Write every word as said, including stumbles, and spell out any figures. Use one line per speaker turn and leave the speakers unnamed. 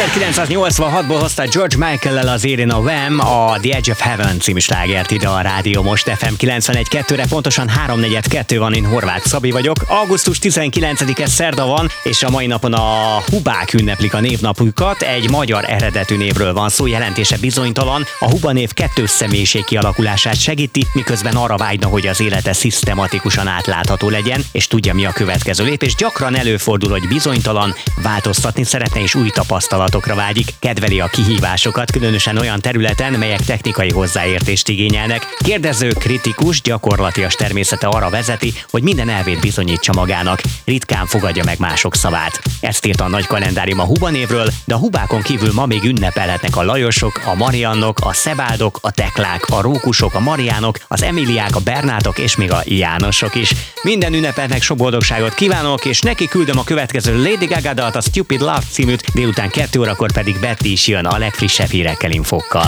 ezerkilencszáznyolcvanhatból hozta George Michael-lel az Irina Wham a The Edge of Heaven című slágert ide a Rádió Most ef em kilencvenegy kettőre, pontosan háromnegyedkettő van, én Horváth Szabi vagyok. augusztus tizenkilencedike szerda van, és a mai napon a hubák ünneplik a névnapjukat. Egy magyar eredetű névről van szó, jelentése bizonytalan. A huba név kettős személyiség kialakulását segíti, miközben arra vágyna, hogy az élete szisztematikusan átlátható legyen, és tudja, mi a következő lépés. Gyakran előfordul, hogy bizonytalan, változtatni szeretne és új tapasztalatokra vágyik, kedveli a kihívásokat, különösen olyan területen, melyek technikai hozzáértést igényelnek. Kérdező, kritikus, gyakorlatias természete arra vezeti, hogy minden elvét bizonyítsa magának, ritkán fogadja meg mások szavát. Ezt írta a nagy kalendárium a huba névről, de a hubákon kívül ma még ünnepelhetnek a Lajosok, a Mariannok, a Szebáldok, a Teklák, a Rókusok, a Mariánok, az Emiliák, a Bernátok és még a Jánosok is. Minden ünnepelnek sok boldogságot kívánok, és neki küldöm a következő Lady Gaga dalt, a Stupid Love címűt, délután kettő órakor pedig Betty is jön a legfrissebb hírekkel, infókkal.